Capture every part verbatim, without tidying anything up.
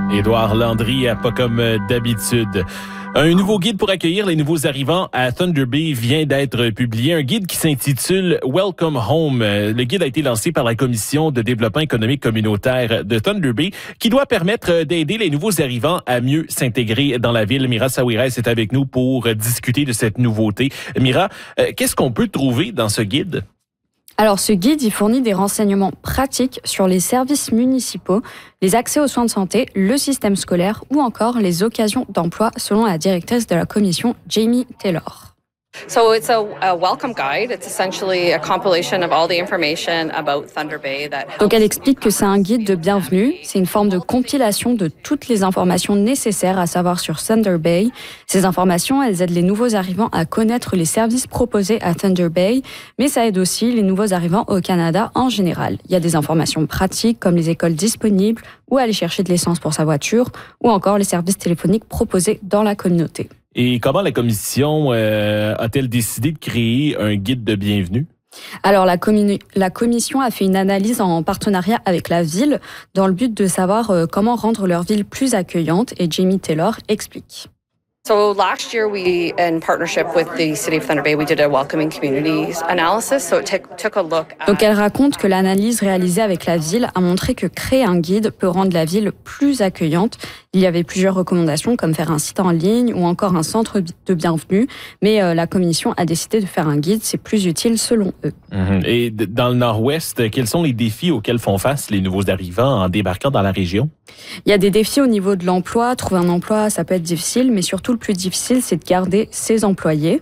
Édouard Landry, pas comme d'habitude. Un nouveau guide pour accueillir les nouveaux arrivants à Thunder Bay vient d'être publié. Un guide qui s'intitule Welcome Home. Le guide a été lancé par la Commission de développement économique communautaire de Thunder Bay qui doit permettre d'aider les nouveaux arrivants à mieux s'intégrer dans la ville. Mira Saouires est avec nous pour discuter de cette nouveauté. Mira, qu'est-ce qu'on peut trouver dans ce guide? Alors, ce guide, il fournit des renseignements pratiques sur les services municipaux, les accès aux soins de santé, le système scolaire ou encore les occasions d'emploi, selon la directrice de la commission, Jamie Taylor. So it's a, a welcome guide. It's essentially a compilation of all the information about Thunder Bay that Donc elle explique que c'est un guide de bienvenue, c'est une forme de compilation de toutes les informations nécessaires à savoir sur Thunder Bay. Ces informations, elles aident les nouveaux arrivants à connaître les services proposés à Thunder Bay, mais ça aide aussi les nouveaux arrivants au Canada en général. Il y a des informations pratiques comme les écoles disponibles, où aller chercher de l'essence pour sa voiture, ou encore les services téléphoniques proposés dans la communauté. Et comment la commission euh, a-t-elle décidé de créer un guide de bienvenue? Alors, la, communi- la commission a fait une analyse en partenariat avec la ville dans le but de savoir euh, comment rendre leur ville plus accueillante, et Jamie Taylor explique. So last year, we, in partnership with the City of Thunder Bay, we did a welcoming communities analysis. So it took, took a look at... Donc elle raconte que l'analyse réalisée avec la ville a montré que créer un guide peut rendre la ville plus accueillante. Il y avait plusieurs recommandations comme faire un site en ligne ou encore un centre de bienvenue. Mais euh, la commission a décidé de faire un guide, c'est plus utile selon eux. Mmh. Et dans le Nord-Ouest, quels sont les défis auxquels font face les nouveaux arrivants en débarquant dans la région? Il y a des défis au niveau de l'emploi. Trouver un emploi, ça peut être difficile, mais surtout le plus difficile, c'est de garder ses employés.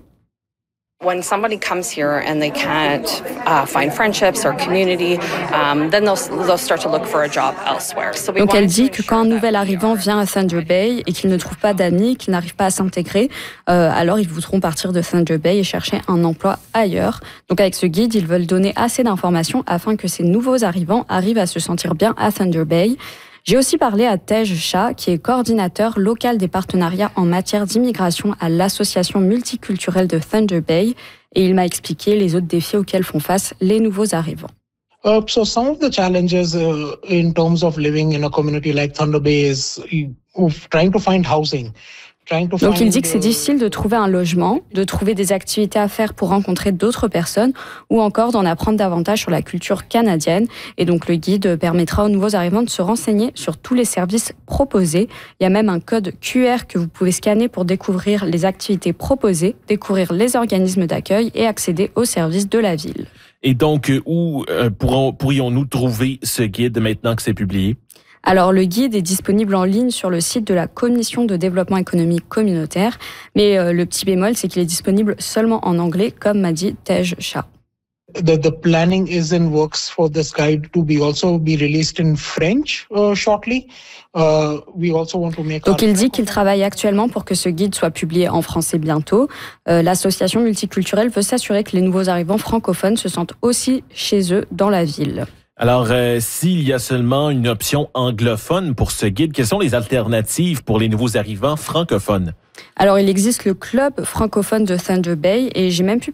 When somebody comes here and they can't uh, find friendships or community, um, then they'll, they'll start to look for a job elsewhere. So we Donc elle dit to que quand un nouvel arrivant vient à Thunder Bay et qu'il ne trouve pas d'amis, qu'il n'arrive pas à s'intégrer, euh, alors ils voudront partir de Thunder Bay et chercher un emploi ailleurs. Donc avec ce guide, ils veulent donner assez d'informations afin que ces nouveaux arrivants arrivent à se sentir bien à Thunder Bay. J'ai aussi parlé à Tej Shah, qui est coordinateur local des partenariats en matière d'immigration à l'association multiculturelle de Thunder Bay, et il m'a expliqué les autres défis auxquels font face les nouveaux arrivants. Uh, so some of the challenges uh, in terms of living in a community like Thunder Bay is uh, trying to find housing. Donc il dit que c'est difficile de trouver un logement, de trouver des activités à faire pour rencontrer d'autres personnes ou encore d'en apprendre davantage sur la culture canadienne. Et donc le guide permettra aux nouveaux arrivants de se renseigner sur tous les services proposés. Il y a même un code Q R que vous pouvez scanner pour découvrir les activités proposées, découvrir les organismes d'accueil et accéder aux services de la ville. Et donc, où euh, pourrons, pourrions-nous trouver ce guide maintenant que c'est publié? Alors, le guide est disponible en ligne sur le site de la Commission de développement économique communautaire, mais euh, le petit bémol, c'est qu'il est disponible seulement en anglais, comme m'a dit Tej Shah. The, the planning is in works for this guide to be also be released in French uh, shortly. Uh, we also want to make. Donc, il dit qu'il travaille actuellement pour que ce guide soit publié en français bientôt. Euh, l'association multiculturelle veut s'assurer que les nouveaux arrivants francophones se sentent aussi chez eux dans la ville. Alors, euh, s'il y a seulement une option anglophone pour ce guide, quelles sont les alternatives pour les nouveaux arrivants francophones? Alors, il existe le club francophone de Thunder Bay et j'ai même pu